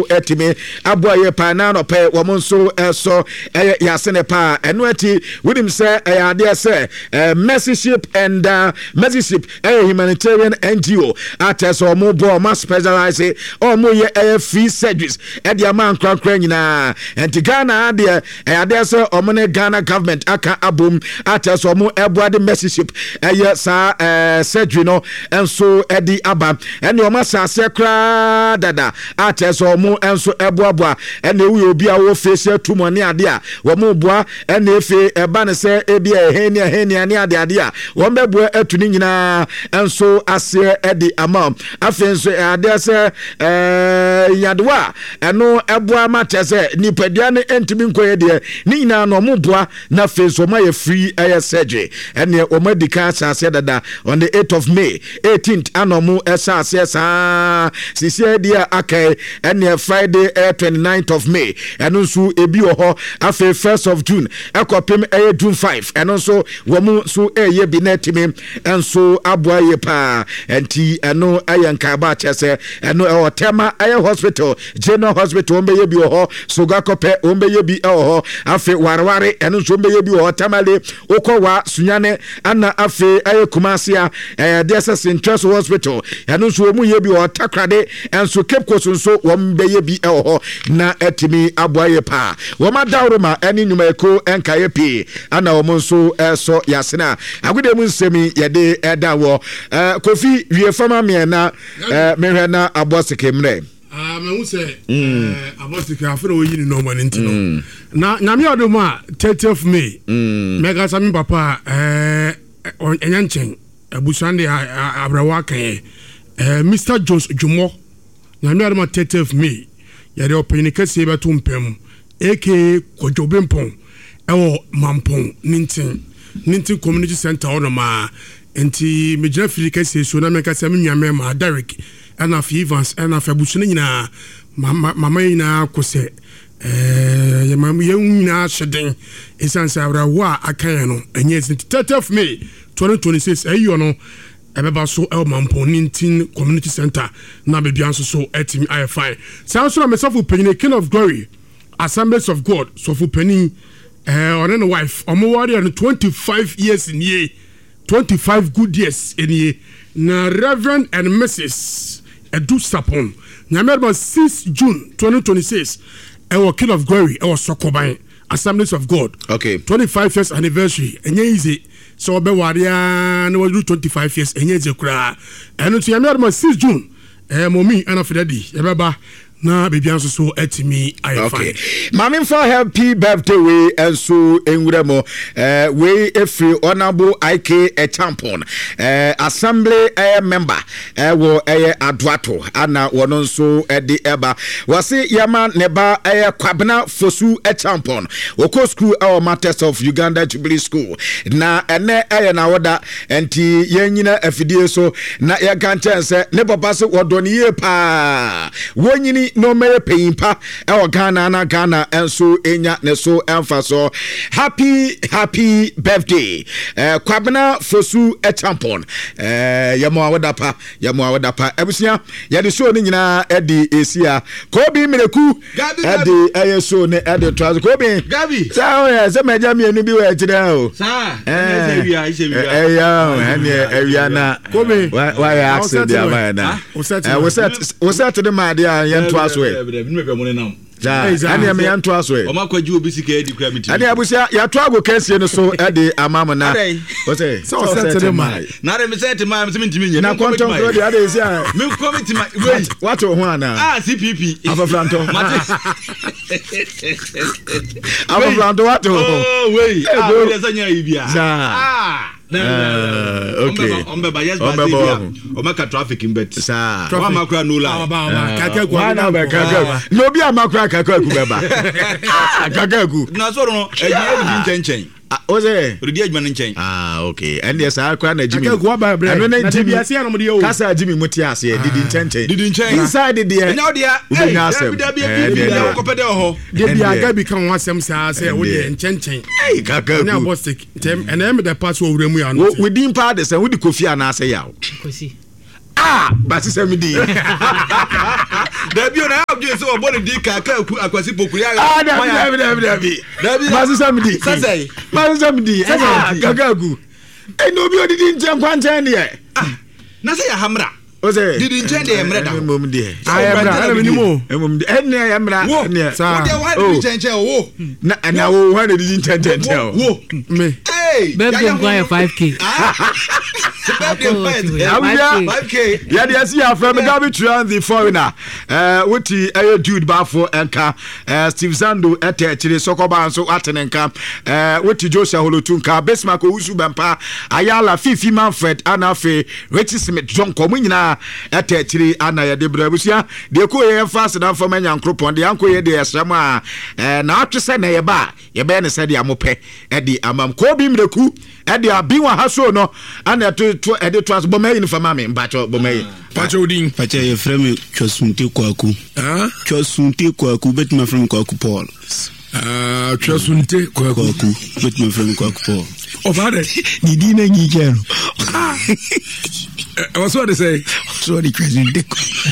etime aboye pa na no pe wo nso so yasene pa eno ati winim say ade say Mercyship and Mercyship humanitarian NGO ates o mo bo ma specialize o mo ye free surgeries e dia man krankran nyina enti Ghana ade say o mo ne Ghana government aka abom ates o mo eboa de Mercyship sa surgery no enso edi aba ene o ma sase kra dada ates o mo enso eboa ene wi obi a wo face tumone ade a wo mo boa ene efe eba ne se ebi ehenia ne ade a wo mbeboa atuni nyina enso ase edi ama afenso ade se yadwa eno eboa matese nipadua ne entimi nkoye de ni nyina no mo boa na face o ma ye free surgery ene o ma dika ase dada on the 8th of May 18th anomu esa ase sa sisi dia akai ene Friday 29th of May eno nso ebi ho afi 1st of June ekopem June 5 eno nso wo mu so eye bi na timi enso aboa ye pa enti eno ayenka ba chese eno e hotema aye hospital General Hospital ombe ye bi ho soga kope ombe ye bi ho afi warware eno nso ombe ye bi ho tamale okwa sunyane ana afi aye kumasia DSS Interest Hospital eno nso mu ye bi ho takrade enso Cape Coast nso ombe ye bi ho na etimi aboa ye pa wo ma dawroma eni nyuma eko enka ye pi ana wo nso so yasena agode mu nsemi ye de edawo Kofi wie fama me na mehwe na abosike mre me hu se abosike afro wo yini no man ntino na nyame odoma 30th May mega sami papa enyanchen abusande abrawa kan Mr. Jones Jumo nyame odoma 30th May ya de opini kase beto mpem aka Kojobempon ewo Mampon Nintin Community Center onoma enti mejina firika se so na meka se menwame ma Derek ana Evans ana Fabusune nyina mama nyina kose ya mama nyina sheden esansa abra wa akan no enye 30th May 2026 ayo no ebeba so el Mampon Nintin Community Center na bebi anso so etimi I fine so na mesafu penine King of Glory Assemblies of God so fu penny on and wife omo wari on 25 years in ye 25 good years in ye na Reverend and Mrs. Edu Sapon na member 6 June 2026 our King of Glory our Sokoban Assemblies of God okay 25 years anniversary enye easy so be wari na we do 25 years enye easy kura eno to member 6 June momi ana fedadi ebeba na baby anso so etimi I okay mami for happy birthday we enso enwuremo we every honorable IK Champon assembly member wo Adwato ana wono nso edi eba wase yama neba Kwabena Fosu Champon woko school our Martyrs of Uganda Jubilee School na ene na woda enti yenyina afidie so na ye kantense ne papa se wodoni ye pa wonyini no mere payimpa e Ghana na Ghana enso enya ne so emfa so happy birthday Kwabena Fosu Champon yamo awodapa ebusia ye de show ni nyina edi esia Kobi Mireku edi ayeso ne edi traz Kobi Gabi sa se meja mienu bi we kire o sa ewia ewia na Kobi why access dia man na we set the man dia yento aso ani me yanto aso e o makwaji obi sika edi kra miti ani abusia ya to ago kansie no so edi amam na o say so set the man na re me set man me ntimi nye na konton ko dia dey say me committee wait what ho ana CPP afafranto what ho oh wait we sanya ibia okay ombe yes but omeka traffic imbet sa wa makra no la kakaku no bi amakra kakaku beba kakaku na so no eji nchenchen oze rudi adwuma nchen okay and yes akra na Jimmy kakaku ba bre na Jimmy ase no de o kasa Jimmy muti ase didi nchen inside there enya dia ubenya kopede ho de bia Gabi kan ho asem sa se wo de nchenchen kakaku na bostik tem and em the pass wo wremu ya no within part the we the Kofi ana say yawo Kosi but say me di Dabi ona abje so obo ne di kaka akwasi pokuri aga. Dabi. Mazisamdi. Mazisamdi. Kakaku. No bi odidi nche nkwanche ne. Na say ya hamra. Ose. Didi nche de emre da. Mom de. Ayamra minimo. Mom de. Enne yamra. Ne. Sa. Wo de nche wo. Na wo wa de didi nche wo. Me. Hey. Baby go 5k. 5k. Yeah, they see our friend Gabi Tran the foreigner. Wuti dude bafo enka. Steve Zando ete chire sokoba nso atenenka. Wuti Joshua Holotunka, Besmako Usu Bampa, Ayala Fifi Manfred, Anafe, Richie Smith John Komunyina ete chire ana ya debra busia. De ko ye fast na for manya nkropon de anko ye de esrama. Na atwese na ye ba, ye be ne se de amope. Edi amam ko bi mreku, edi abiwa haso no, ana to edi trans bomay ni famame mbacho bomay. Pacho din. Pacho ye frame Chosunte Kwaku. Chosunte Kwaku bet my friend Kwaku Paul. Chosunte Kwaku bet my friend Kwaku Paul. Over ni dina nyijero. What's what they say? So the Chosunte.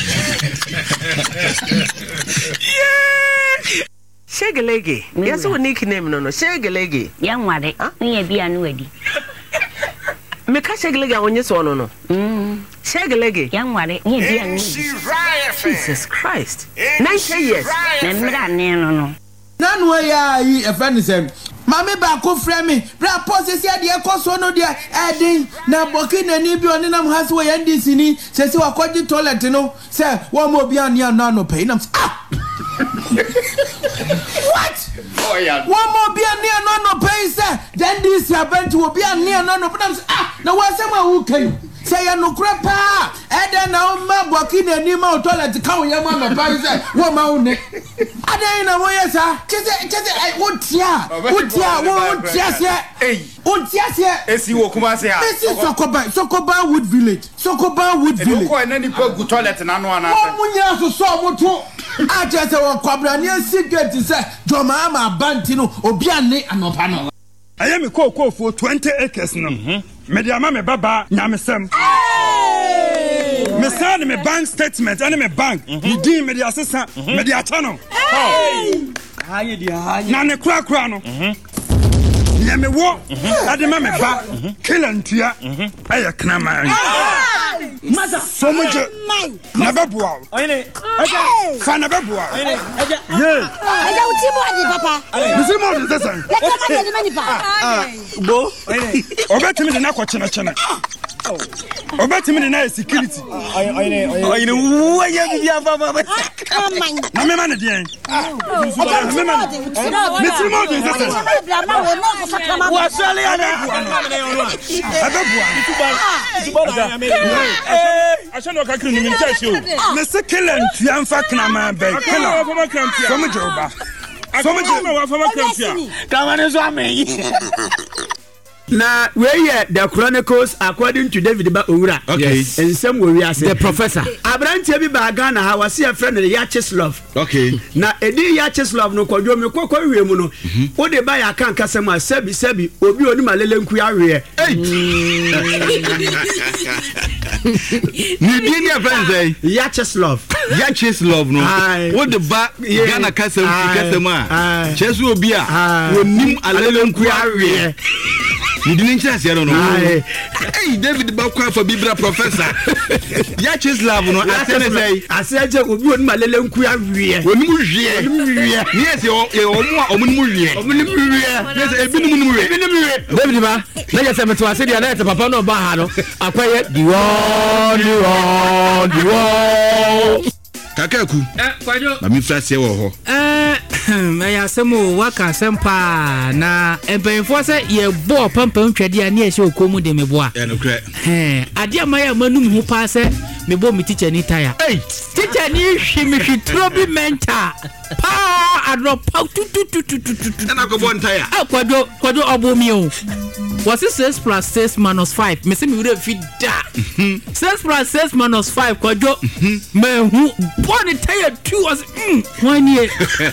Yeah. Shegelege. Yes, what nickname no Shegelege. Young wade. Me be anwadi. Me ka Shegelege onye so no no. Shegelege. Young wade. Me be anwadi. Jesus Christ. 90 years. Memra ne no. Nanu ya yi e friend sem. Mami ba ko frɛ me. Bra pose sia de ekoso no de edin na boki na ni bi oni nam hase wo yandi sini. Se wa kwaji toilet no. Se wo mo bi an ya na no pay nam. What? Oh yeah. One more be near no pay say. Then this event will be near no nam. Na wa se ma who can. Say ya no crepa. E den na o ma boki na ni ma toilet ka wo ya ma no pay say. Wo ma wo ne. Adan na wo yesa. Chese wo tia se. Hey. Wo tia se. Esi wo kuma se ha. Esi Sokoba Wood Village. Ko na ni ko gu toilet na no ana. Wo munya so mo to. Achese wo kwabra ne secret se Joma ama banti no obi ane anopa no. Ayemi ko for 20 acres no. Me dia ma me baba nyamesem. Me send me bank statement and me bank. Me din me dia assistant, me dia channel. Haye dia. Na ne kura no. Nyame wo ade ma me ba kilantua aya knama. Masa somoje na beboa. Oyene. Fa na beboa. Oyene. Ye. Aja utibo adi papa. Nisi mo de sesan. Let's go mani pa. Bo. Obetimi de na ko chena. Obetimi de na security. Oyene wo ya bibia papa. Na me man de en. Me man. Nisi mo de sesan. Wa sale ya na. I no kakri ni mintasi o. Me se kelen tuamfa knama be. Kelen fama krantia. Fama joba. Fama joba fama krantia. Kamane so amen. Na we hear the chronicles according to David Ba Owura. Okay. And some we are the professor. Abrantie bi ba Ghana ha wase a friend the Yacheslov. Okay. Na edi Yacheslov no kwadwo me kokwa wie mu no. Wo de ba ya kan kasem a sebi obi oni malele nku awe. Ni bi ni friend say Yacheslov no. Wo de ba Ghana kasem a. Chesu obi a wonim alele nku awe. You didn't chance here, no. Hey, David Bakwa for Bibra professor. Yacheslov, no, I said, you would my little queer. When you hear, yes, you're more yes, a bit David Ba, let us have to say, I Papa no Bahano. I quiet the wall. Kakaku. Mami flash here. I asemo waka sempa na empenfo se ye bo pampam twade ani e se okomu de meboa. Ya no kre. Ade amaya manum hu pa se mebo mi teacher ni tire. Teacher ni hwi trobi mental. Pa adropa tu. Na go bon tire. Kwado obomi o. Was it 6 plus 6 minus 5? Me say me would fit da. 6 plus 6 minus 5 kwado. Me hu bon tire 2 was 1 year.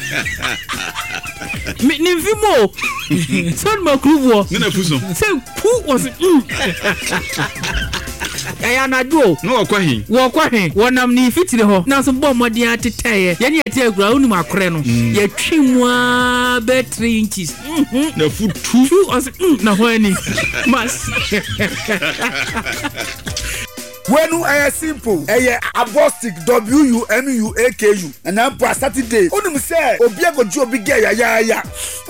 Me ni vimo. Son ma kuvo. Nina fuso. Say who was ɛyɛ anadwo no wɔkɔ he wɔnam ne fitiri hɔ na so bɔ mmɔden atetɛɛ yɛne yɛte agura wonim akorɛ no yɛtwi mu a bɛ 3 inches na futu ɔse na hɔ ani mas wenu ɛyɛ simple ɛyɛ abostic WUNUAKU ɛnna mpo Saturday onim sɛ obi agoju obi gɛ yayaya